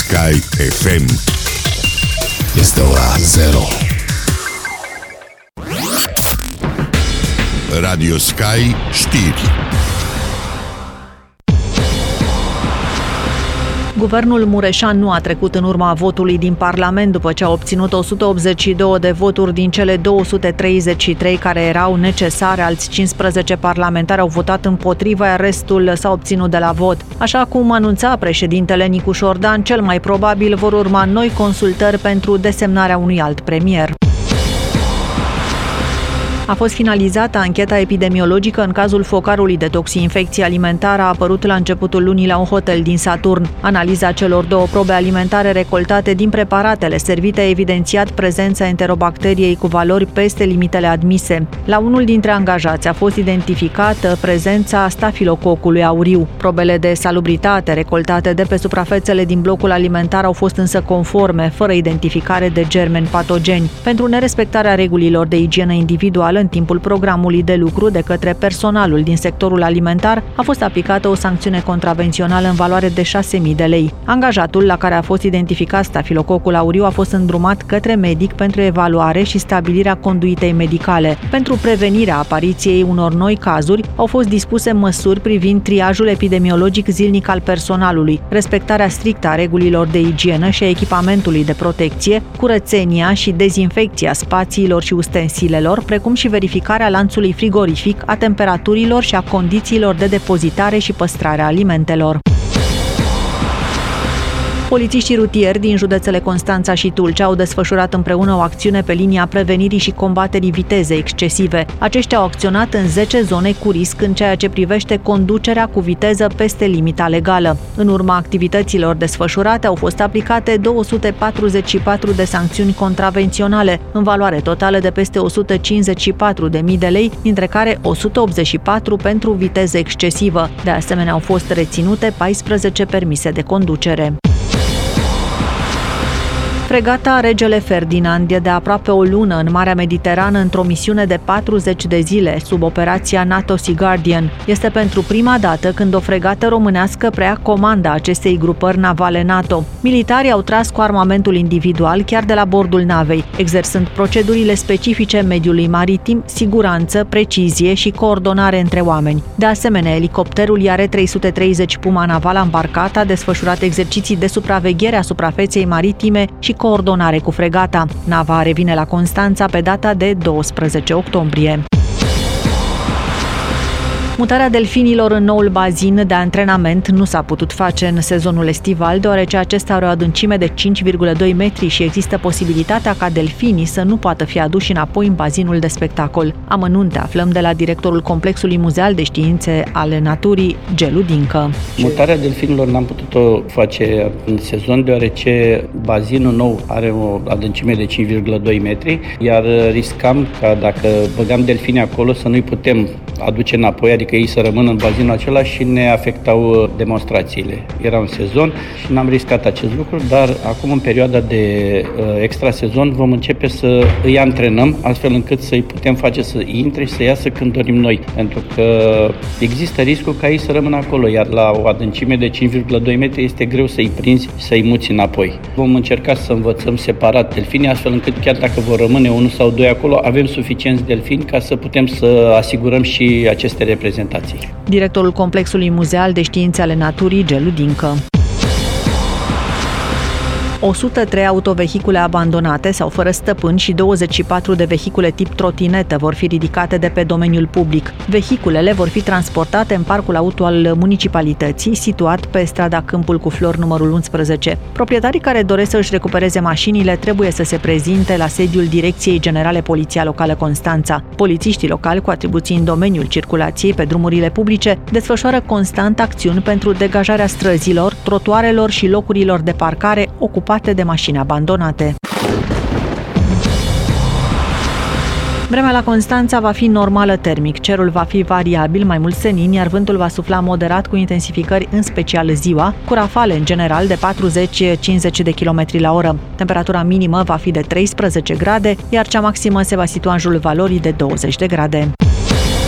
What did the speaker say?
Sky FM. Este ora 0. Radio Sky știri. Guvernul Mureșan nu a trecut în urma votului din Parlament după ce a obținut 182 de voturi din cele 233 care erau necesare. Alți 15 parlamentari au votat împotrivă, iar restul s-a obținut de la vot. Așa cum anunța președintele Nicu Șordan, cel mai probabil vor urma noi consultări pentru desemnarea unui alt premier. A fost finalizată ancheta epidemiologică în cazul focarului de toxinfecție alimentară apărut la începutul lunii la un hotel din Saturn. Analiza celor două probe alimentare recoltate din preparatele servite a evidențiat prezența enterobacteriei cu valori peste limitele admise. La unul dintre angajați a fost identificată prezența stafilococului auriu. Probele de salubritate recoltate de pe suprafețele din blocul alimentar au fost însă conforme, fără identificare de germeni patogeni. Pentru nerespectarea regulilor de igienă individuală în timpul programului de lucru de către personalul din sectorul alimentar, a fost aplicată o sancțiune contravențională în valoare de 6.000 de lei. Angajatul la care a fost identificat stafilococul auriu a fost îndrumat către medic pentru evaluare și stabilirea conduitei medicale. Pentru prevenirea apariției unor noi cazuri, au fost dispuse măsuri privind triajul epidemiologic zilnic al personalului, respectarea strictă a regulilor de igienă și a echipamentului de protecție, curățenia și dezinfecția spațiilor și ustensilelor, precum și verificarea lanțului frigorific, a temperaturilor și a condițiilor de depozitare și păstrare a alimentelor. Polițiștii rutieri din județele Constanța și Tulcea au desfășurat împreună o acțiune pe linia prevenirii și combaterii vitezei excesive. Aceștia au acționat în 10 zone cu risc în ceea ce privește conducerea cu viteză peste limita legală. În urma activităților desfășurate au fost aplicate 244 de sancțiuni contravenționale, în valoare totală de peste 154.000 de lei, dintre care 184 pentru viteză excesivă. De asemenea, au fost reținute 14 permise de conducere. Fregata Regele Ferdinand e de aproape o lună în Marea Mediterană într-o misiune de 40 de zile sub operația NATO Sea Guardian. Este pentru prima dată când o fregată românească preia comanda acestei grupări navale NATO. Militarii au tras cu armamentul individual chiar de la bordul navei, exersând procedurile specifice mediului maritim, siguranță, precizie și coordonare între oameni. De asemenea, elicopterul IR-330 Puma naval Ambarcat a desfășurat exerciții de supraveghere a suprafeței maritime și coordonare cu fregata. Nava revine la Constanța pe data de 12 octombrie. Mutarea delfinilor în noul bazin de antrenament nu s-a putut face în sezonul estival, deoarece acesta are o adâncime de 5,2 metri și există posibilitatea ca delfinii să nu poată fi aduși înapoi în bazinul de spectacol. Amănunte aflăm de la directorul Complexului Muzeal de Științe ale Naturii, Gelu Dincă. Mutarea delfinilor n-am putut-o face în sezon, deoarece bazinul nou are o adâncime de 5,2 metri, iar riscam ca dacă băgam delfinii acolo să nu-i putem aduce înapoi, adică ei să rămână în bazinul acela și ne afectau demonstrațiile. Era un sezon și n-am riscat acest lucru, dar acum în perioada de extrasezon vom începe să îi antrenăm astfel încât să-i putem face să intre și să iasă când dorim noi, pentru că există riscul ca ei să rămână acolo, iar la o adâncime de 5,2 metri este greu să-i prinzi, să-i muți înapoi. Vom încerca să învățăm separat delfinii, astfel încât chiar dacă vor rămâne unul sau doi acolo, avem suficienți delfini ca să putem să asigurăm și aceste reprezentații. Directorul Complexului Muzeal de Științe ale Naturii, Gelu Dincă. 103 autovehicule abandonate sau fără stăpân și 24 de vehicule tip trotinetă vor fi ridicate de pe domeniul public. Vehiculele vor fi transportate în parcul auto al municipalității, situat pe strada Câmpul cu Flori numărul 11. Proprietarii care doresc să-și recupereze mașinile trebuie să se prezinte la sediul Direcției Generale Poliția Locală Constanța. Polițiștii locali cu atribuții în domeniul circulației pe drumurile publice desfășoară constant acțiuni pentru degajarea străzilor, trotuarelor și locurilor de parcare ocupate de mașini abandonate. Vremea la Constanța va fi normală termic, cerul va fi variabil, mai mult senin, iar vântul va sufla moderat cu intensificări în special ziua, cu rafale în general de 40-50 de km la oră. Temperatura minimă va fi de 13 grade, iar cea maximă se va situa în jurul valorii de 20 de grade.